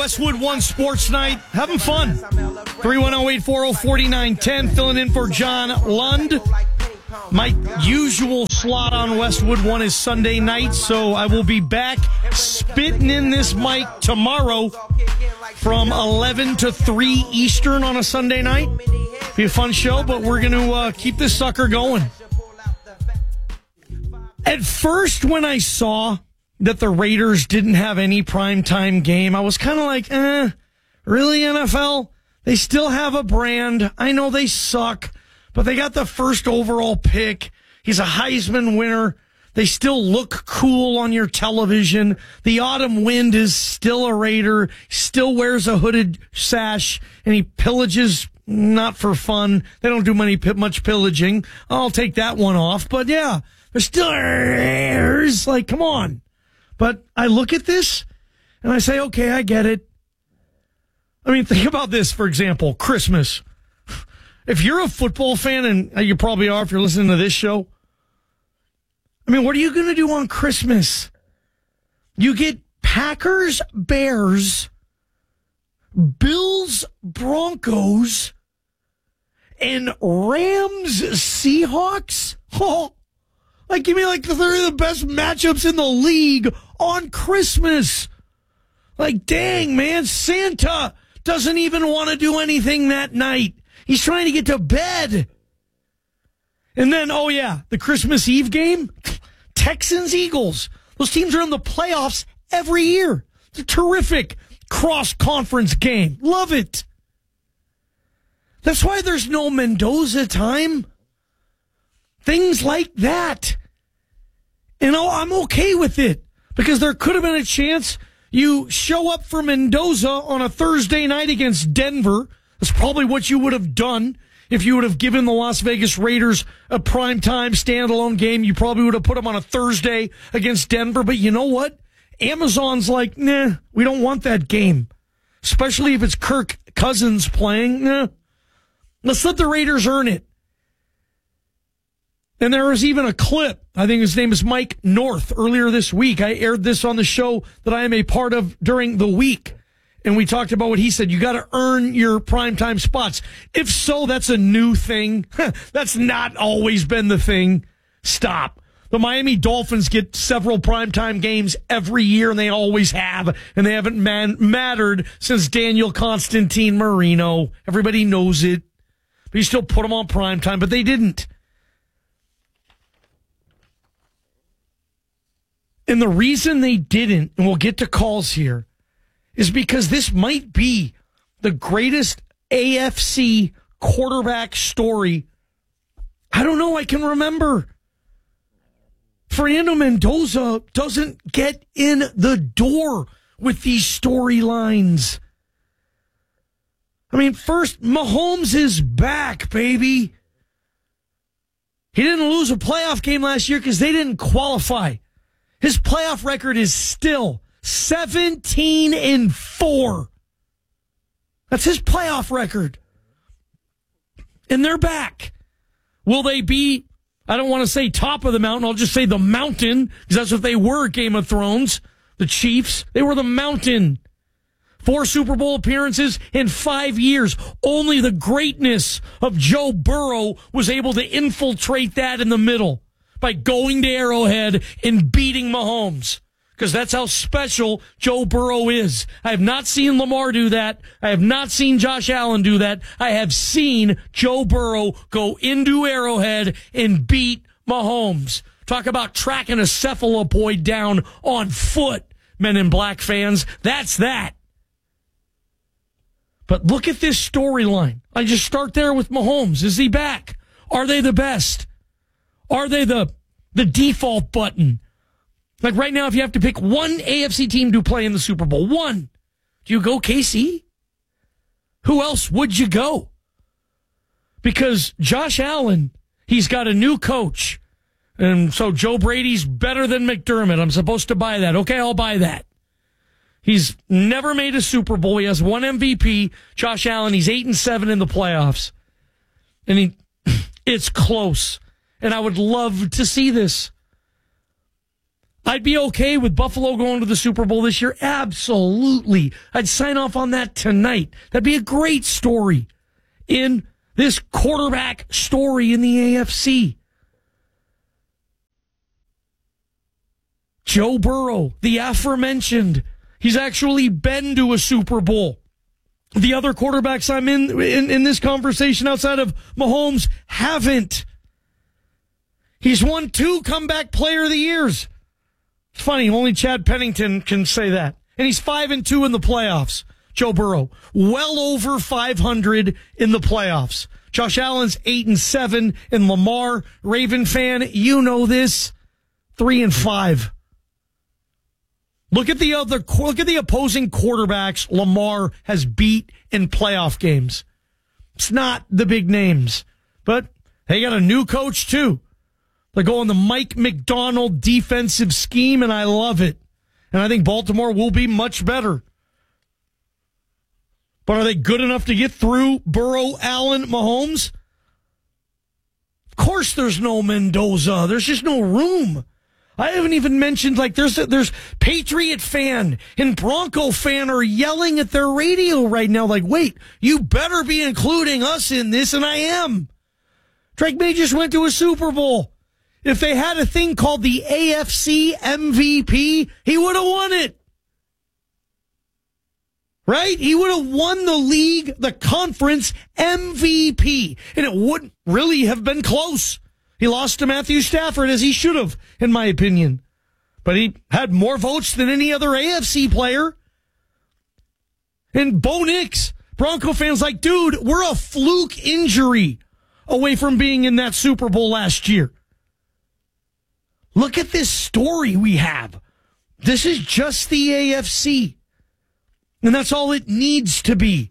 Westwood One Sports Night. Having fun. 310-840-4910. Filling in for John Lund. My usual slot on Westwood One is Sunday night, so I will be back spitting in this mic tomorrow from 11 to 3 Eastern on a Sunday night. Be a fun show, but we're going to keep this sucker going. At first, when I saw that the Raiders didn't have any primetime game, I was kind of like, really, NFL? They still have a brand. I know they suck, but they got the first overall pick. He's a Heisman winner. They still look cool on your television. The Autumn Wind is still a Raider, still wears a hooded sash, and he pillages not for fun. They don't do much pillaging. I'll take that one off. But yeah, they're still Raiders. Like, come on. But I look at this, and I say, okay, I get it. I mean, think about this, for example, Christmas. If you're a football fan, and you probably are if you're listening to this show, I mean, what are you going to do on Christmas? You get Packers, Bears, Bills, Broncos, and Rams, Seahawks? Oh, like, give me like they're the best matchups in the league on Christmas. Like, dang, man, Santa doesn't even want to do anything that night. He's trying to get to bed. And then, oh yeah, the Christmas Eve game, Texans, Eagles. Those teams are in the playoffs every year. It's a terrific cross-conference game. Love it. That's why there's no Mendoza time. Things like that. And I'm okay with it, because there could have been a chance you show up for Mendoza on a Thursday night against Denver. That's probably what you would have done if you would have given the Las Vegas Raiders a primetime standalone game. You probably would have put them on a Thursday against Denver. But you know what? Amazon's like, nah, we don't want that game. Especially if it's Kirk Cousins playing. Nah. Let's let the Raiders earn it. And there was even a clip, I think his name is Mike North, earlier this week. I aired this on the show that I am a part of during the week. And we talked about what he said. You got to earn your primetime spots. If so, that's a new thing. That's not always been the thing. Stop. The Miami Dolphins get several primetime games every year, and they always have. And they haven't mattered since Daniel Constantine Marino. Everybody knows it. But you still put them on primetime, but they didn't. And the reason they didn't, and we'll get to calls here, is because this might be the greatest AFC quarterback story I don't know, I can remember. Fernando Mendoza doesn't get in the door with these storylines. I mean, first, Mahomes is back, baby. He didn't lose a playoff game last year because they didn't qualify. His playoff record is still 17-4. That's his playoff record. And they're back. Will they be, I don't want to say top of the mountain, I'll just say the mountain, because that's what they were, Game of Thrones. The Chiefs, they were the mountain. 4 Super Bowl appearances in 5 years. Only the greatness of Joe Burrow was able to infiltrate that in the middle by going to Arrowhead and beating Mahomes. Because that's how special Joe Burrow is. I have not seen Lamar do that. I have not seen Josh Allen do that. I have seen Joe Burrow go into Arrowhead and beat Mahomes. Talk about tracking a cephalopoid down on foot, Men in Black fans. That's that. But look at this storyline. I just start there with Mahomes. Is he back? Are they the best? Are they the default button? Like right now, if you have to pick one AFC team to play in the Super Bowl, one, do you go KC? Who else would you go? Because Josh Allen, he's got a new coach. And so Joe Brady's better than McDermott. I'm supposed to buy that. Okay, I'll buy that. He's never made a Super Bowl. He has one MVP. Josh Allen, he's 8-7 in the playoffs. And it's close. And I would love to see this. I'd be okay with Buffalo going to the Super Bowl this year. Absolutely. I'd sign off on that tonight. That'd be a great story in this quarterback story in the AFC. Joe Burrow, the aforementioned, he's actually been to a Super Bowl. The other quarterbacks I'm in this conversation outside of Mahomes haven't. He's won 2 comeback player of the years. It's funny, only Chad Pennington can say that. And he's 5-2 in the playoffs. Joe Burrow, well over 500 in the playoffs. Josh Allen's 8-7, and Lamar, Raven fan, you know this, 3-5. Look at the opposing quarterbacks Lamar has beat in playoff games. It's not the big names, but they got a new coach too. They're going the Mike McDonald defensive scheme, and I love it. And I think Baltimore will be much better. But are they good enough to get through Burrow, Allen, Mahomes? Of course there's no Mendoza. There's just no room. I haven't even mentioned, like, there's Patriot fan and Bronco fan are yelling at their radio right now, like, wait, you better be including us in this, and I am. Drake May just went to a Super Bowl. If they had a thing called the AFC MVP, he would have won it. Right? He would have won the league, the conference MVP. And it wouldn't really have been close. He lost to Matthew Stafford, as he should have, in my opinion. But he had more votes than any other AFC player. And Bo Nix, Bronco fans like, dude, we're a fluke injury away from being in that Super Bowl last year. Look at this story we have. This is just the AFC. And that's all it needs to be.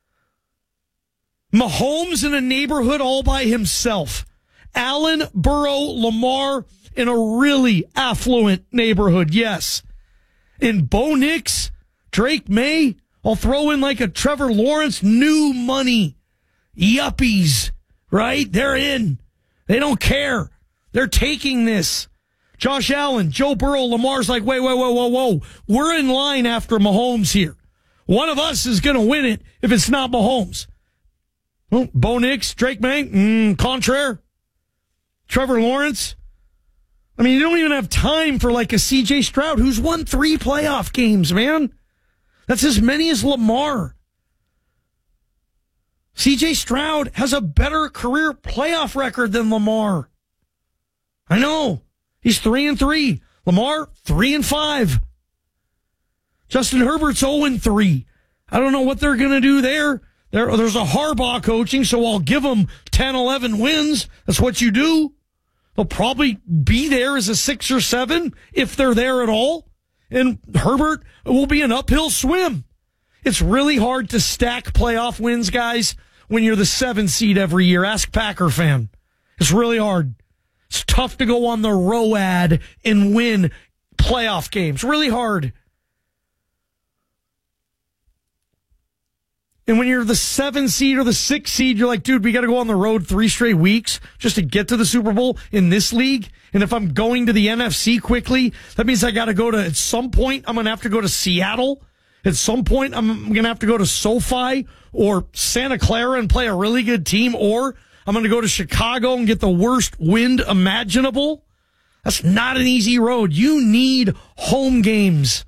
Mahomes in a neighborhood all by himself. Allen, Burrow, Lamar in a really affluent neighborhood, yes. And Bo Nix, Drake May, I'll throw in like a Trevor Lawrence, new money. Yuppies, right? They're in. They don't care. They're taking this. Josh Allen, Joe Burrow, Lamar's like, whoa. We're in line after Mahomes here. One of us is going to win it if it's not Mahomes. Well, Bo Nix, Drake May, contraire. Trevor Lawrence. I mean, you don't even have time for like a CJ Stroud who's won 3 playoff games, man. That's as many as Lamar. CJ Stroud has a better career playoff record than Lamar. I know. He's 3-3. Lamar, 3-5. Justin Herbert's 0-3. I don't know what they're going to do there. There's a Harbaugh coaching, so I'll give them 10, 11 wins. That's what you do. They'll probably be there as a 6 or 7 if they're there at all. And Herbert will be an uphill swim. It's really hard to stack playoff wins, guys, when you're the 7 seed every year. Ask Packer fan. It's really hard. It's tough to go on the road and win playoff games. Really hard. And when you're the 7 seed or the 6 seed, you're like, dude, we got to go on the road 3 straight weeks just to get to the Super Bowl in this league. And if I'm going to the NFC quickly, that means I got to go to, at some point, I'm going to have to go to Seattle. At some point, I'm going to have to go to SoFi or Santa Clara and play a really good team, or I'm going to go to Chicago and get the worst wind imaginable. That's not an easy road. You need home games.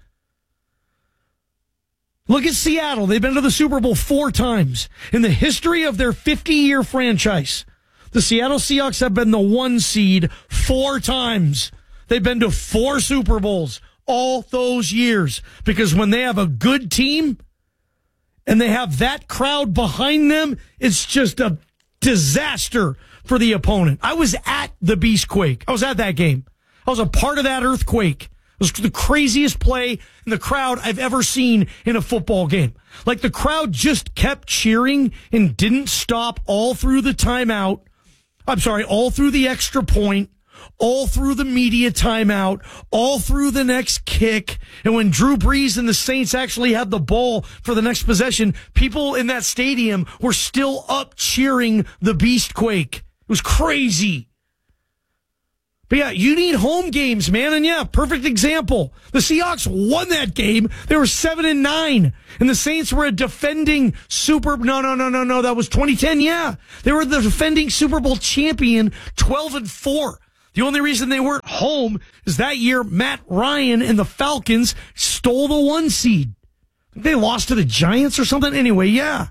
Look at Seattle. They've been to the Super Bowl 4 times. In the history of their 50-year franchise, the Seattle Seahawks have been the 1 seed 4 times. They've been to 4 Super Bowls all those years. Because when they have a good team and they have that crowd behind them, it's just a disaster for the opponent. I was at the Beastquake. I was at that game. I was a part of that earthquake. It was the craziest play in the crowd I've ever seen in a football game. Like, the crowd just kept cheering and didn't stop all through the timeout. All through the extra point, all through the media timeout, all through the next kick. And when Drew Brees and the Saints actually had the ball for the next possession, people in that stadium were still up cheering the Beastquake. It was crazy. But yeah, you need home games, man. And yeah, perfect example. The Seahawks won that game. They were 7-9. And the Saints were a defending No. That was 2010. Yeah. They were the defending Super Bowl champion, 12-4. The only reason they weren't home is that year Matt Ryan and the Falcons stole the 1 seed. They lost to the Giants or something. Anyway, yeah.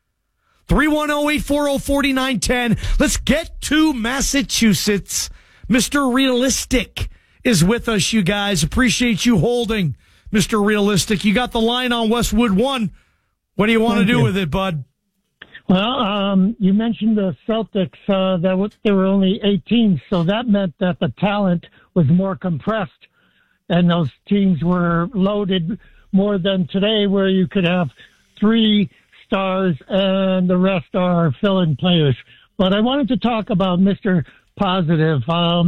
310-840-4910. Let's get to Massachusetts. Mr. Realistic is with us, you guys. Appreciate you holding, Mr. Realistic. You got the line on Westwood 1. What do you want to do with it, bud? Well, you mentioned the Celtics, there were only 8 teams, so that meant that the talent was more compressed, and those teams were loaded more than today, where you could have 3 stars and the rest are fill-in players. But I wanted to talk about Mr. Positive.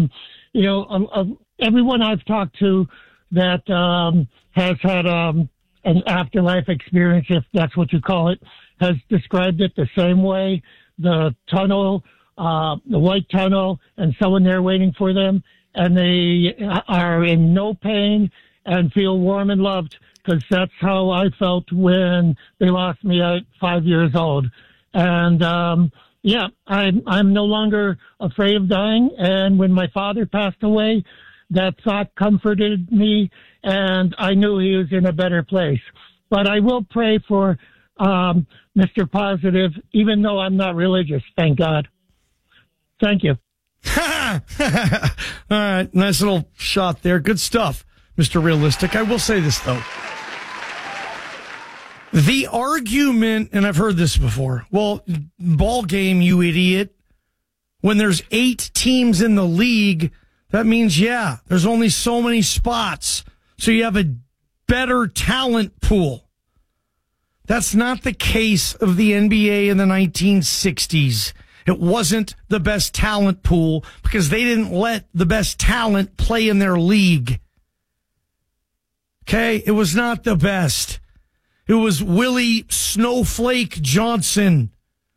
Everyone I've talked to that has had an afterlife experience, if that's what you call it, has described it the same way. The tunnel, the white tunnel, and someone there waiting for them, and they are in no pain and feel warm and loved, because that's how I felt when they lost me at 5 years old. And I'm no longer afraid of dying. And when my father passed away, that thought comforted me, and I knew he was in a better place. But I will pray for Mr. Positive, even though I'm not religious, thank God. Thank you. All right, nice little shot there. Good stuff, Mr. Realistic. I will say this, though. The argument, and I've heard this before, well, ball game, you idiot. When there's 8 teams in the league, that means, yeah, there's only so many spots. So you have a better talent pool. That's not the case of the NBA in the 1960s. It wasn't the best talent pool because they didn't let the best talent play in their league. Okay? It was not the best. It was Willie Snowflake Johnson.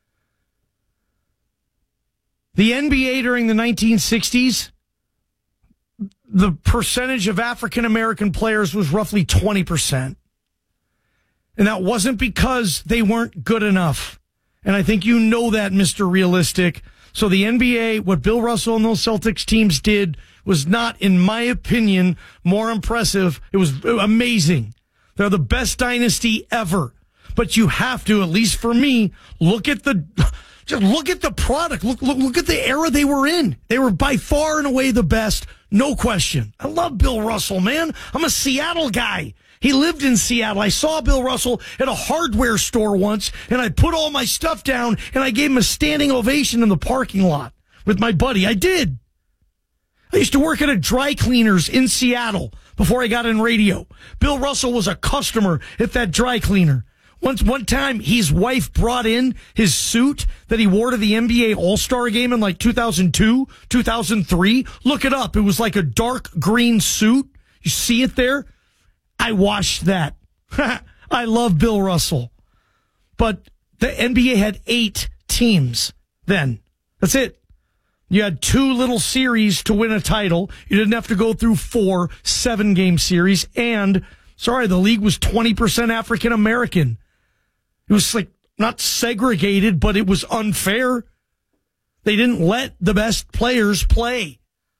The NBA during the 1960s, the percentage of African-American players was roughly 20%. And that wasn't because they weren't good enough. And I think you know that, Mr. Realistic. So the NBA, what Bill Russell and those Celtics teams did was not, in my opinion, more impressive. It was amazing. They're the best dynasty ever. But you have to, at least for me, look at the product. Look at the era they were in. They were by far and away the best, no question. I love Bill Russell, man. I'm a Seattle guy. He lived in Seattle. I saw Bill Russell at a hardware store once, and I put all my stuff down, and I gave him a standing ovation in the parking lot with my buddy. I did. I used to work at a dry cleaners in Seattle before I got in radio. Bill Russell was a customer at that dry cleaner. One time, his wife brought in his suit that he wore to the NBA All-Star game in like 2002, 2003. Look it up. It was like a dark green suit. You see it there? I washed that. I love Bill Russell. But the NBA had 8 teams then. That's it. You had 2 little series to win a title. You didn't have to go through 4 7-game series. And, the league was 20% African American. It was like not segregated, but it was unfair. They didn't let the best players play.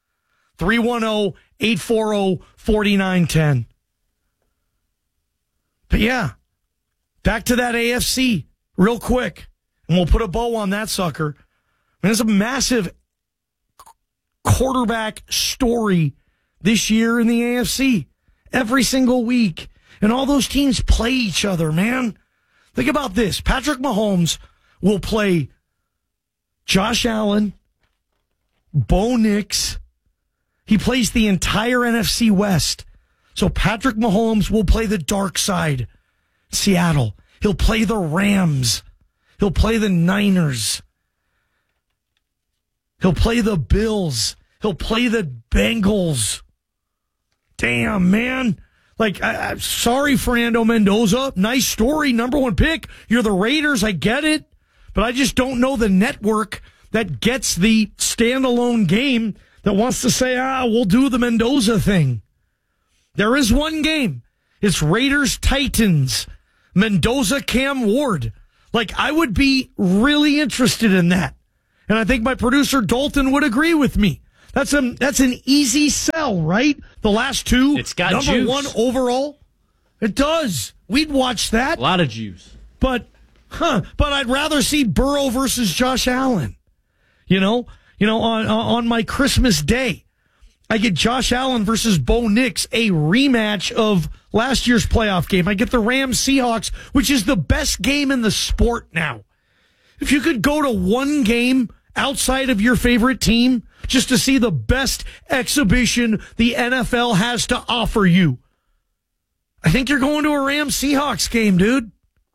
310-840-4910. But yeah, back to that AFC real quick, and we'll put a bow on that sucker. I mean, it's a massive quarterback story this year in the AFC. Every single week. And all those teams play each other, man. Think about this. Patrick Mahomes will play Josh Allen, Bo Nix. He plays the entire NFC West. So Patrick Mahomes will play the dark side, Seattle. He'll play the Rams. He'll play the Niners. He'll play the Bills. He'll play the Bengals. Damn, man. I'm sorry, Fernando Mendoza. Nice story, number 1 pick. You're the Raiders, I get it. But I just don't know the network that gets the standalone game that wants to say, we'll do the Mendoza thing. There is one game. It's Raiders-Titans. Mendoza, Cam Ward. Like, I would be really interested in that. And I think my producer Dalton would agree with me. That's an easy sell, right? The last two. It's got number juice. one overall. It does. We'd watch that. A lot of juice. But I'd rather see Burrow versus Josh Allen. On my Christmas day, I get Josh Allen versus Bo Nix, a rematch of last year's playoff game. I get the Rams-Seahawks, which is the best game in the sport now. If you could go to one game outside of your favorite team just to see the best exhibition the NFL has to offer you, I think you're going to a Rams-Seahawks game, dude.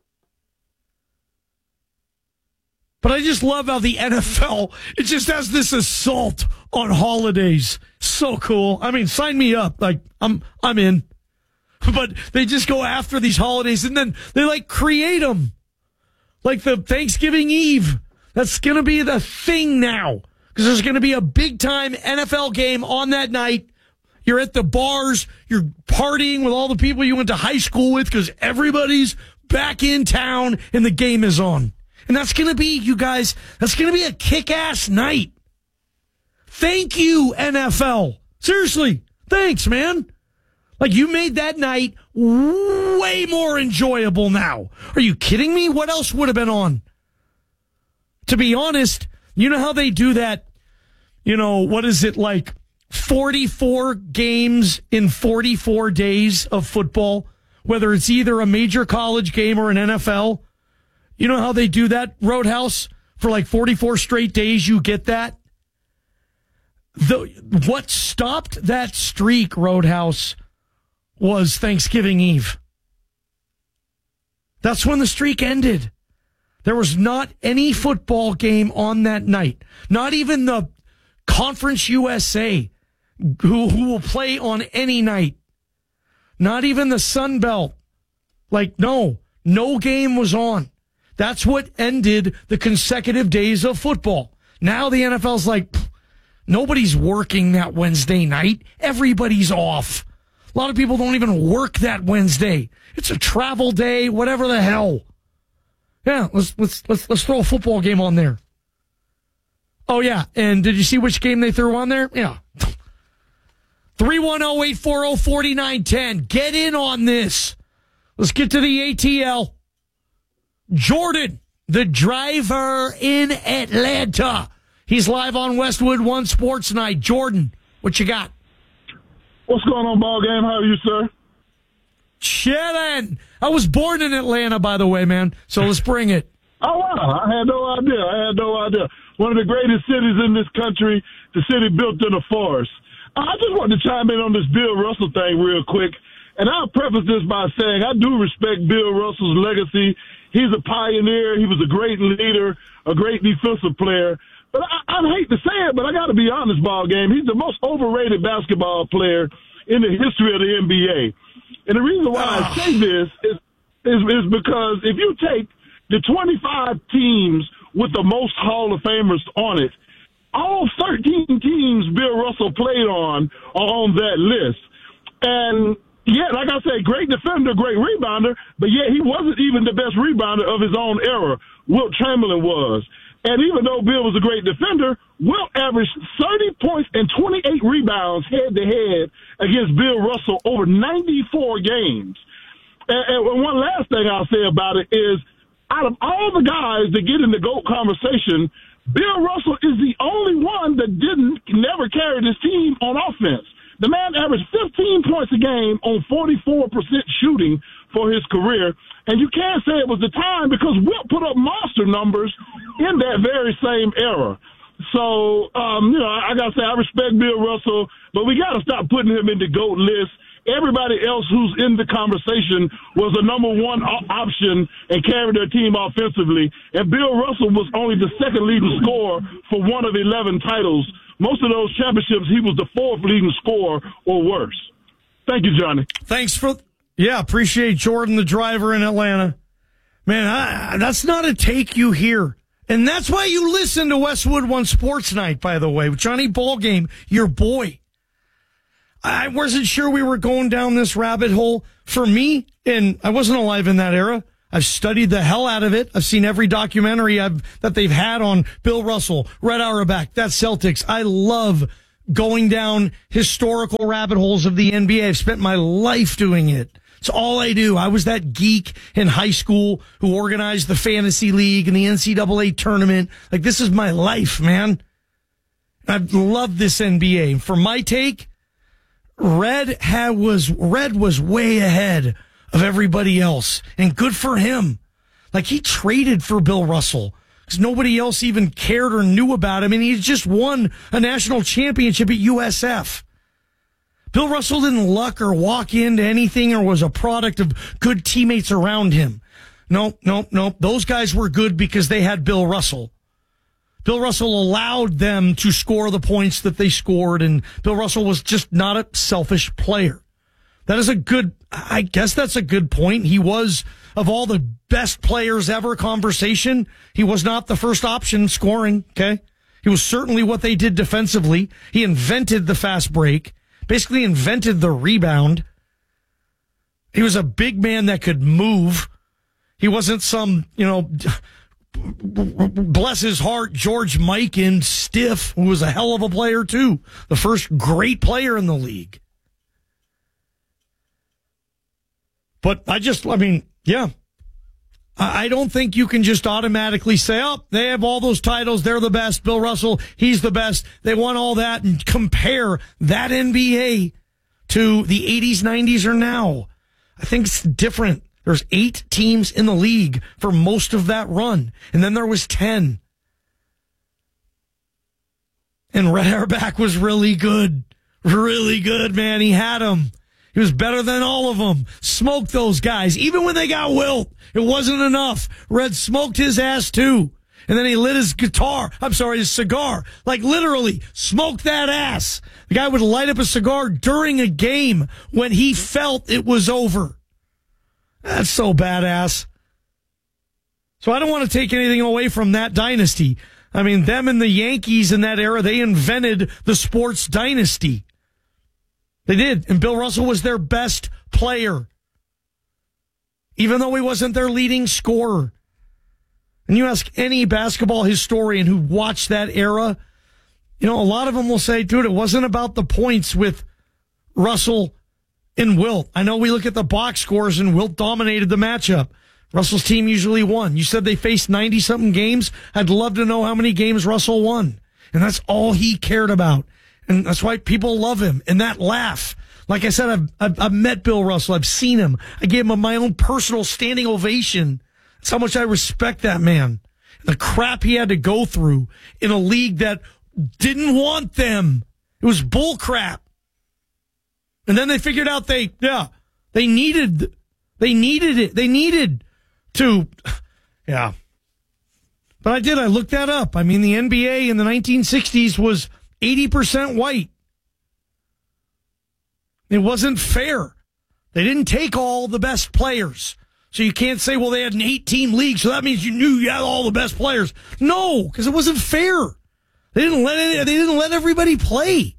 But I just love how the NFL, it just has this assault on holidays. So cool. I mean, sign me up. Like, I'm in. But they just go after these holidays and then they like create them. Like the Thanksgiving Eve. That's going to be the thing now. Because there's going to be a big time NFL game on that night. You're at the bars. You're partying with all the people you went to high school with because everybody's back in town and the game is on. And that's going to be, you guys, that's going to be a kick-ass night. Thank you, NFL. Seriously, thanks, man. Like, you made that night way more enjoyable now. Are you kidding me? What else would have been on? To be honest, you know how they do that, what is it, like 44 games in 44 days of football, whether it's either a major college game or an NFL? You know how they do that, Roadhouse? For like 44 straight days, you get that? What stopped that streak, Roadhouse, was Thanksgiving Eve. That's when the streak ended. There was not any football game on that night. Not even the Conference USA, who will play on any night. Not even the Sun Belt. Like, no game was on. That's what ended the consecutive days of football. Now the NFL's like, nobody's working that Wednesday night. Everybody's off. A lot of people don't even work that Wednesday. It's a travel day, whatever the hell. Yeah, let's throw a football game on there. Oh yeah, and did you see which game they threw on there? Yeah. 310-840-4910. Get in on this. Let's get to the ATL. Jordan, the driver in Atlanta. He's live on Westwood One Sports Night. Jordan, what you got? What's going on, ball game? How are you, sir? Chillin'. I was born in Atlanta, by the way, man. So let's bring it. Oh, wow. I had no idea. One of the greatest cities in this country, the city built in a forest. I just wanted to chime in on this Bill Russell thing real quick. And I'll preface this by saying I do respect Bill Russell's legacy. He's a pioneer. He was a great leader, a great defensive player. But I hate to say it, but I got to be honest, ball game. He's the most overrated basketball player in the history of the NBA. And the reason why I say this is because if you take the 25 teams with the most Hall of Famers on it, all 13 teams Bill Russell played on are on that list. And yeah, like I said, great defender, great rebounder, but yet he wasn't even the best rebounder of his own era. Wilt Chamberlain was. And even though Bill was a great defender, Wilt averaged 30 points and 28 rebounds head-to-head against Bill Russell over 94 games. And one last thing I'll say about it is, out of all the guys that get in the GOAT conversation, Bill Russell is the only one that never carried his team on offense. The man averaged 15 points a game on 44% shooting for his career. And you can't say it was the time because Wilt put up monster numbers in that very same era. So, I got to say, I respect Bill Russell, but we got to stop putting him in the GOAT list. Everybody else who's in the conversation was a number one option and carried their team offensively. And Bill Russell was only the second leading scorer for one of 11 titles. Most of those championships, he was the fourth leading scorer or worse. Thank you, Johnny. Appreciate Jordan, the driver in Atlanta. Man, that's not a take you hear And that's why you listen to Westwood One Sports Night, by the way, with Johnny Ballgame, your boy. I wasn't sure we were going down this rabbit hole. For me, and I wasn't alive in that era, I've studied the hell out of it. I've seen every documentary that they've had on Bill Russell, Red Auerbach, that Celtics. I love going down historical rabbit holes of the NBA. I've spent my life doing it. It's all I do. I was that geek in high school who organized the fantasy league and the NCAA tournament. Like, this is my life, man. I love this NBA. For my take, Red was way ahead of everybody else, and good for him. Like, he traded for Bill Russell because nobody else even cared or knew about him, and he just won a national championship at USF. Bill Russell didn't luck or walk into anything or was a product of good teammates around him. Nope. Those guys were good because they had Bill Russell. Bill Russell allowed them to score the points that they scored, and Bill Russell was just not a selfish player. I guess that's a good point. He was, of all the best players ever conversation, he was not the first option scoring, okay? He was certainly what they did defensively. He invented the fast break, basically invented the rebound. He was a big man that could move. He wasn't some, bless his heart, George Mikan stiff, who was a hell of a player too. The first great player in the league. But I don't think you can just automatically say, oh, they have all those titles, they're the best, Bill Russell, he's the best, they won all that, and compare that NBA to the 80s, 90s, or now. I think it's different. There's 8 teams in the league for most of that run, and then there was 10. And Red Auerbach was really good, man. He had them. He was better than all of them. Smoked those guys. Even when they got Wilt, it wasn't enough. Red smoked his ass too. And then he lit his cigar. Like, literally smoked that ass. The guy would light up a cigar during a game when he felt it was over. That's so badass. So I don't want to take anything away from that dynasty. I mean, them and the Yankees in that era, they invented the sports dynasty. They did, and Bill Russell was their best player, even though he wasn't their leading scorer. And you ask any basketball historian who watched that era, a lot of them will say, dude, it wasn't about the points with Russell and Wilt. I know we look at the box scores, and Wilt dominated the matchup. Russell's team usually won. You said they faced 90-something games. I'd love to know how many games Russell won. And that's all he cared about. And that's why people love him. And that laugh. Like I said, I've met Bill Russell. I've seen him. I gave him my own personal standing ovation. That's how much I respect that man. The crap he had to go through in a league that didn't want them. It was bull crap. And then they figured out they needed it. They needed to, yeah. But I looked that up. I mean, the NBA in the 1960s was 80% white. It wasn't fair. They didn't take all the best players. So you can't say, well, they had an 8-team league, so that means you knew you had all the best players. No, because it wasn't fair. They didn't let everybody play.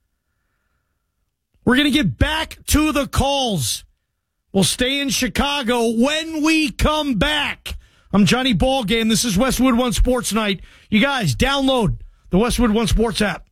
We're going to get back to the calls. We'll stay in Chicago when we come back. I'm Johnny Ballgame. This is Westwood One Sports Night. You guys, download the Westwood One Sports app.